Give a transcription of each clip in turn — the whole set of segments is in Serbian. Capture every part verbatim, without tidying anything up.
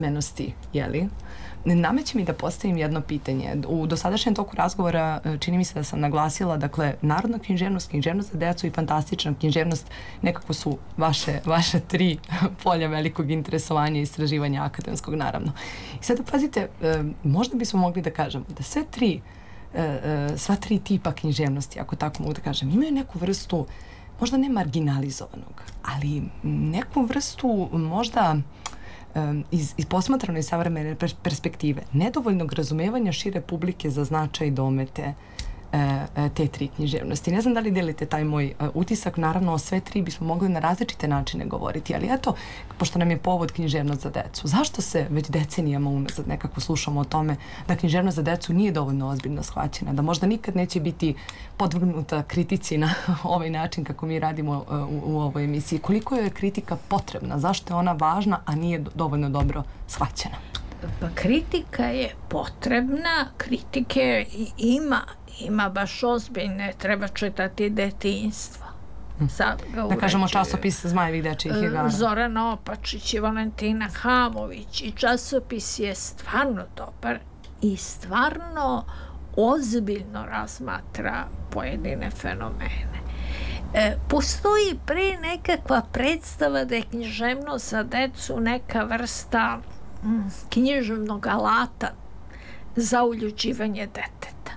menosti, jeli? Nameće mi da postavim jedno pitanje. U dosadašnjem toku razgovora čini mi se da sam naglasila, dakle, narodna književnost, književnost za decu i fantastična književnost nekako su vaše, vaše tri polja velikog interesovanja i istraživanja akademskog, naravno. I sada pazite, možda bismo mogli da kažemo da sve tri, sva tri tipa književnosti, ako tako mogu da kažem, imaju neku vrstu, možda ne marginalizovanog, ali neku vrstu možda iz, iz posmatrane i savremene perspektive nedovoljnog razumevanja šire publike za značaj i domete te tri književnosti. Ne znam da li delite taj moj utisak, naravno o sve tri bismo mogli na različite načine govoriti, ali eto, pošto nam je povod književnost za decu, zašto se već decenijama unazad nekako slušamo o tome da književnost za decu nije dovoljno ozbiljno shvaćena, da možda nikad neće biti podvrgnuta kritici na ovaj način kako mi radimo u, u ovoj emisiji? Koliko je kritika potrebna? Zašto je ona važna, a nije dovoljno dobro shvaćena? Pa kritika je potrebna, kritike ima, ima baš ozbiljne, treba čitati detinjstva. Da kažemo časopis Zmajevih dečijih igara. Zorana Opačić i Valentina Hamović, i časopis je stvarno dobar i stvarno ozbiljno razmatra pojedine fenomene. E, postoji pre nekakva predstava da je književnost za decu neka vrsta mm, književnog alata za uljuđivanje deteta.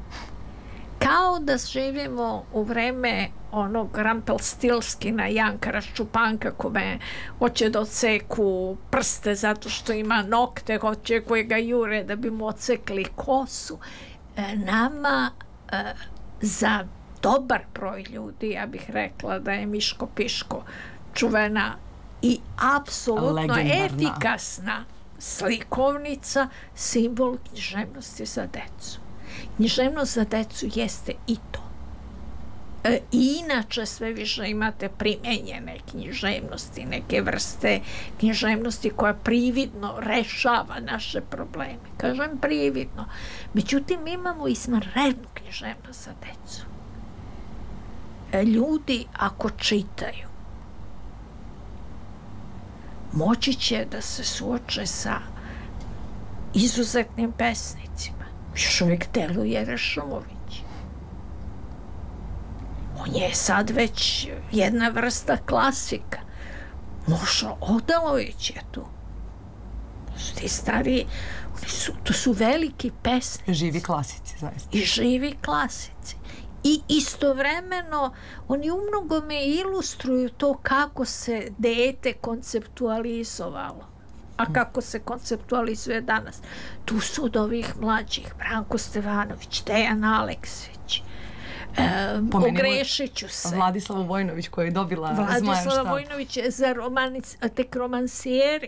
Kao da živimo u vreme onog Rampelstilskina, Janka Raščupanka, kome hoće da odseku prste zato što ima nokte, hoće koje ga jure da bi mu odsekli kosu. E, nama e, za dobar broj ljudi, ja bih rekla da je Miško Piško čuvena i apsolutno efikasna slikovnica, simbol književnosti za decu. Književnost za decu jeste i to. E, I inače sve više imate primenjene književnosti, neke vrste književnosti koja prividno rešava naše probleme. Kažem prividno. Međutim, imamo izvanrednu književnost za decu. E, ljudi ako čitaju, moći će da se suoče sa izuzetnim pesnicima. Još uvijek deluje Rešumović. On je sad već jedna vrsta klasika. Mošo Odalović je tu. To su ti stariji, oni su, to su veliki pesnici. Živi klasici, zaista. I živi klasici. I istovremeno oni umnogome ilustruju to kako se dete konceptualizovalo. A kako se konceptualizuje danas? Tu su od ovih mlađih Branko Stevanović, Dejan Aleksić, e, ogrešiću se. Vladislava Vojnović koja je dobila Zmajev štab. Vladislava Vojnović je za romanic, tek romansijeri.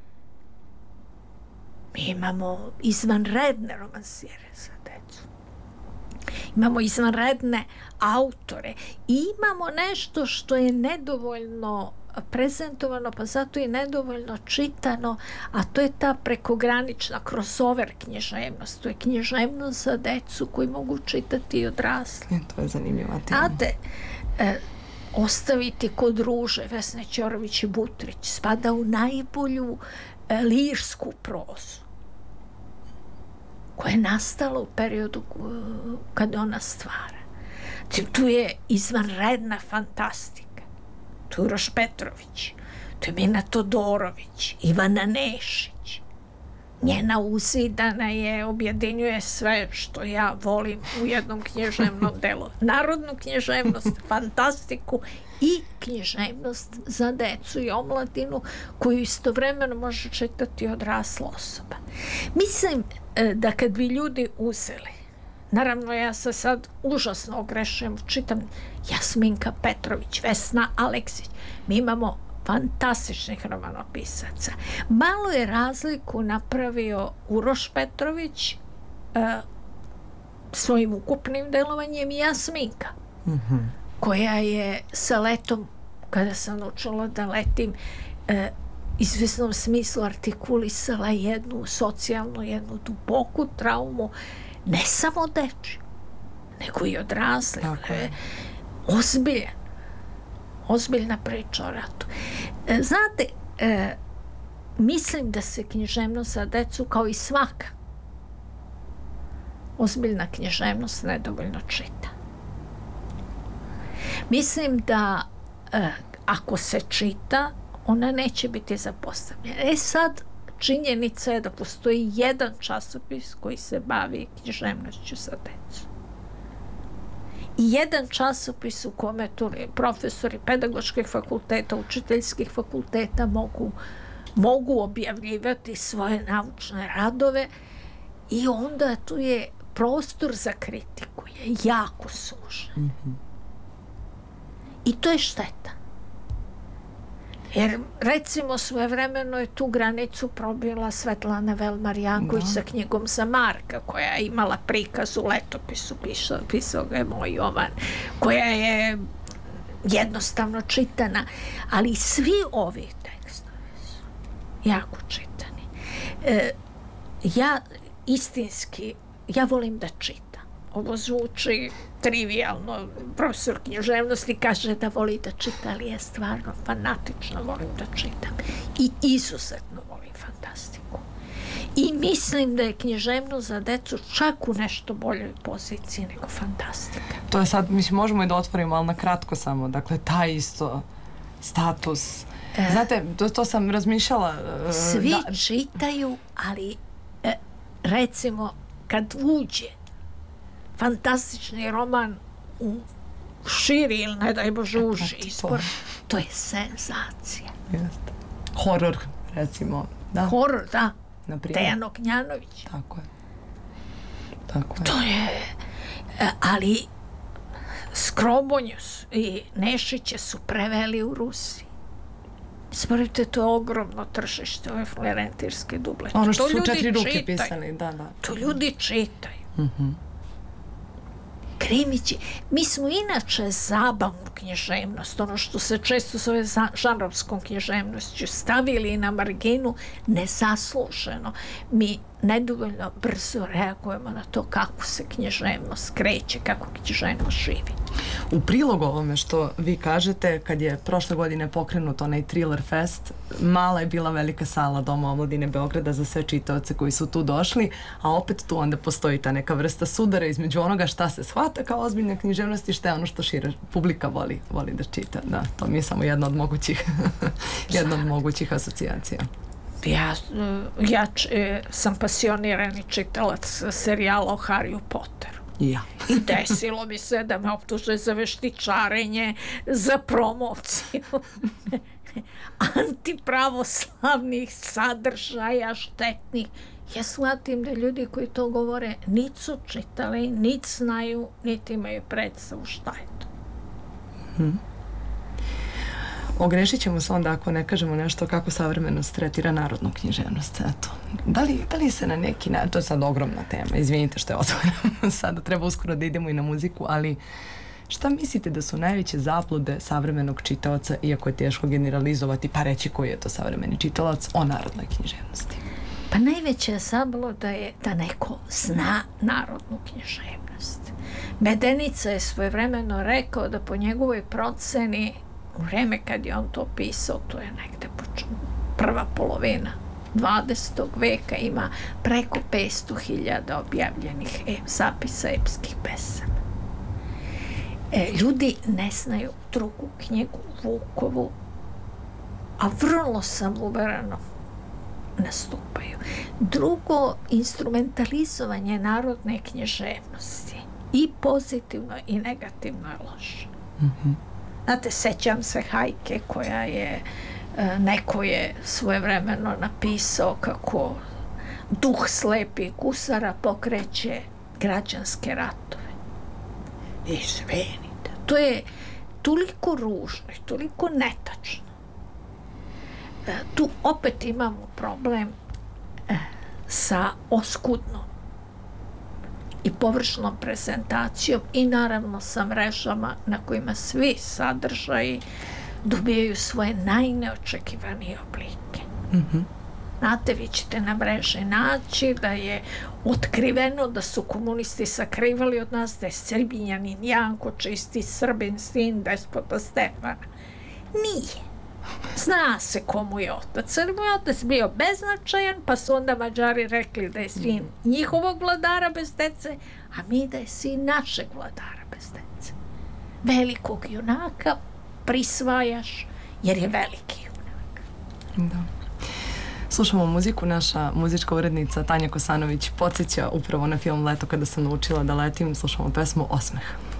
Mi imamo izvanredne romansijere za decu. Imamo izvanredne autore. I imamo nešto što je nedovoljno prezentovano, pa zato i nedovoljno čitano, a to je ta prekogranična crossover književnost. To je književnost za decu koji mogu čitati i odrasli. E, to je zanimljiva tema. Znate, e, ostaviti kod Ruže, Vesne Ćorović i Butrić, spada u najbolju e, lirsku prozu koja je nastala u periodu kada ona stvara. Tu je izvanredna fantastika. Tu je Uroš Petrović, tu je Mina Todorović, Ivana Nešić. Njena uzidana je, objedinjuje sve što ja volim u jednom književnom delu. Narodnu književnost, fantastiku i književnost za decu i omladinu koju istovremeno može čitati odrasla osoba. Mislim da kad bi ljudi uzeli, naravno ja se sad užasno ogrešujem, čitam Jasminka Petrović, Vesna Aleksić, mi imamo fantastičnih romanopisaca. Malo je razliku napravio Uroš Petrović uh, svojim ukupnim delovanjem i Jasminka, mm-hmm. koja je sa letom, kada sam naučila da letim, uh, izvesnom smislu artikulisala jednu socijalnu, jednu duboku traumu, ne samo dečju, nego i odrasli. Okay. Ozbiljan, ozbiljna priča o ratu. E, znate, e, mislim da se književnost za decu, kao i svaka ozbiljna književnost, nedovoljno čita. Mislim da e, ako se čita, ona neće biti zapostavljena. E sad, činjenica je da postoji jedan časopis koji se bavi književnošću za decu. I jedan časopis u kome tu profesori pedagoških fakulteta, učiteljskih fakulteta mogu, mogu objavljivati svoje naučne radove i onda tu je prostor za kritiku je jako sužen. Mm-hmm. I to je šteta. Jer, recimo, svojevremeno je tu granicu probila Svetlana Velmar-Janković sa knjigom za Marka, koja je imala prikaz u letopisu, pisao, pisao ga je moj Jovan, koja je jednostavno čitana, ali svi ovi tekstovi su jako čitani. E, ja istinski, ja volim da čitam. Ovo zvuči trivijalno. Profesor književnosti kaže da voli da čita, ali ja stvarno fanatično volim da čitam. I izuzetno volim fantastiku. I mislim da je književnost za decu čak u nešto boljoj poziciji nego fantastika. To je sad, mislim, možemo i da otvorimo, ali na kratko samo. Dakle, taj isto status. E, Znate, to, to sam razmišljala. E, svi da... čitaju, ali e, recimo, kad uđe fantastični roman u širi ili ne daj Bože uži izbor, to je senzacija. Jeste. Horor, recimo. Da. Horor, da. Dejan Ognjanović. Tako je. Tako je. To je, ali Skrobonjus i Nešiće su preveli u Rusiji. Spravite, to je ogromno tržište ove florentirske dubleće. Ono što to su četiri ruke pisali, da, da. To ljudi čitaju. Mhm. Krimići. Mi smo inače zabavnu književnost, ono što se često zove žanrovskom književnošću, stavili na marginu nezasluženo. Mi nedovoljno brzo reagujemo na to kako se književnost kreće, kako književnost živi. U prilog ovome što vi kažete, kad je prošle godine pokrenut onaj Thriller Fest, mala je bila velika sala Doma omladine Beograda za sve čitaoce koji su tu došli, a opet tu onda postoji ta neka vrsta sudara između onoga šta se shvata kao ozbiljna književnost i šta je ono što šira publika voli, voli da čita. Da, to mi je samo jedna od mogućih, jedna od mogućih asocijacija. Ja, ja č, sam pasionirani čitalac serijala o Harryu Potteru. Ja. I desilo mi se da me optuže za veštičarenje, za promociju antipravoslavnih sadržaja, štetnih. Ja shvatim da ljudi koji to govore niti su čitali, niti znaju, niti imaju predstavu šta je to. Hmm. Ogrešit ćemo se onda ako ne kažemo nešto kako savremenost tretira narodnu književnost. Eto. Da li, da li se na neki način, to je sad ogromna tema, izvinite što je otvoreno, sada treba uskoro da idemo i na muziku, ali šta mislite da su najveće zablude savremenog čitaoca, iako je teško generalizovati, pa reći koji je to savremeni čitalac, o narodnoj književnosti? Pa najveća zabluda je da neko zna narodnu književnost. Medenica je svojevremeno rekao da po njegovoj proceni u vreme kad je on to pisao, to je negde prva polovina dvadesetog veka, ima preko petsto hiljada objavljenih e, zapisa epskih pesama. E, ljudi ne znaju drugu knjigu Vukovu, a vrlo samouvereno nastupaju. Drugo, instrumentalizovanje narodne književnosti i pozitivno i negativno je loše. Mhm. Znate, sećam se hajke koja je, neko je svojevremeno napisao kako duh slepih gusara pokreće građanske ratove. Izvinite, to je toliko ružno i toliko netačno. Tu opet imamo problem sa oskudnom i površnom prezentacijom i naravno sa mrežama na kojima svi sadržaji dobijaju svoje najneočekivanije oblike. Mm-hmm. Znate, vi ćete na mreži naći da je otkriveno da su komunisti sakrivali od nas da je Srbinjanin Janko čisti Srbin sin despota Stefana. Nije. Zna se ko mu je otac, ali mu je otac bio beznačajan, pa su onda Mađari rekli da je sin njihovog vladara bez dece, a mi da je sin našeg vladara bez dece. Velikog junaka prisvajaš jer je veliki junak. Da. Slušamo muziku, naša muzička urednica Tanja Kosanović podsjeća upravo na film Leto kada sam naučila da letim, slušamo pesmu Osmeh.